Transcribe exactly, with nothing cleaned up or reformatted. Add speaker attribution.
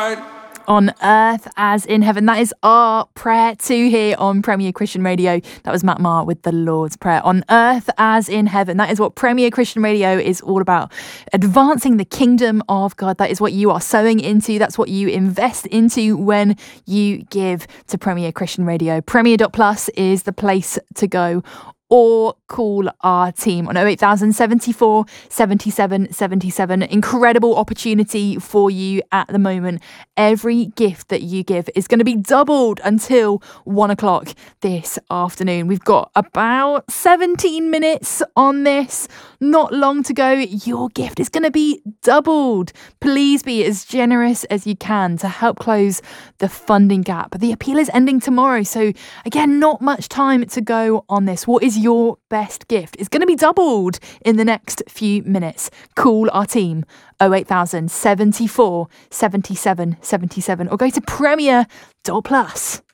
Speaker 1: heart.
Speaker 2: On earth as in heaven. That is our prayer too here on Premier Christian Radio. That was Matt Maher with the Lord's Prayer. On earth as in heaven. That is what Premier Christian Radio is all about. Advancing the kingdom of God. That is what you are sowing into. That's what you invest into when you give to Premier Christian Radio. Premier dot plus is the place to go. Or call our team on oh eight thousand seventy-four seventy-seven seventy-seven. Incredible opportunity for you at the moment. Every gift that you give is going to be doubled until one o'clock this afternoon. We've got about seventeen minutes on this. Not long to go. Your gift is going to be doubled. Please be as generous as you can to help close the funding gap. The appeal is ending tomorrow. So again, not much time to go on this. What is your best gift? It's going to be doubled in the next few minutes. Call our team oh eight thousand seventy-four seventy-seven seventy-seven or go to Premier dot plus.